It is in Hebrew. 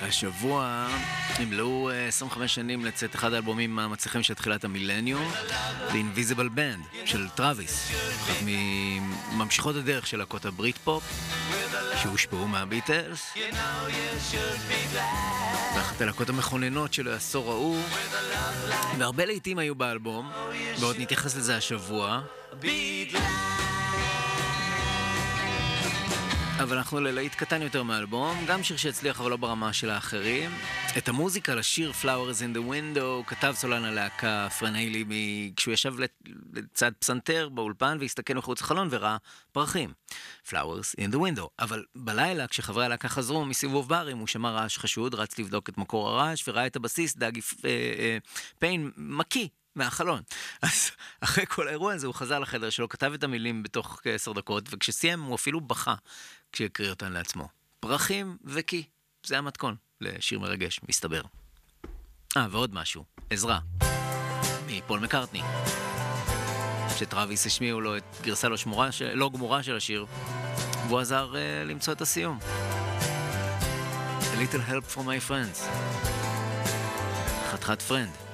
השבוע נמלאו 25 שנים לצאת אחד האלבומים המצליחים של תחילת המילניום, The Invisible Band של טראביס, אחת מממשיכות הדרך של להקות הברית פופ שהושפעו מהביטלס, ואחת הלהקות המכוננות של העשור ההוא, והרבה לעיתים היו באלבום, ועוד נתייחס לזה השבוע. אבל אנחנו ללהיט קטן יותר מהאלבום, גם שיר שהצליח אבל לא ברמה של האחרים. את המוזיקה לשיר Flowers in the Window כתב סולן הלהקה פרן היילי כשהוא ישב לצד פסנתר באולפן והסתכל מחוץ לחלון וראה פרחים. Flowers in the Window. אבל בלילה כשחברי הלהקה חזרו מסיבוב ברים הוא שמע רעש חשוד, רץ לבדוק את מקור הרעש וראה את הבסיס דאגי פיין מקי מהחלון. אז אחרי כל האירוע הזה הוא חזר לחדר שלו, כתב את המילים בתוך 10 דקות, וכשסיים הוא אפילו בכה כשהקריא אותן לעצמו. פרחים וקי, זה המתכון לשיר מרגש, מסתבר. ועוד משהו, עזרה, מפול מקארטני, שטראביס השמיעו לו את גרסה לא גמורה של השיר, והוא עזר למצוא את הסיום. A little help for my friends. חתיכת פרנד.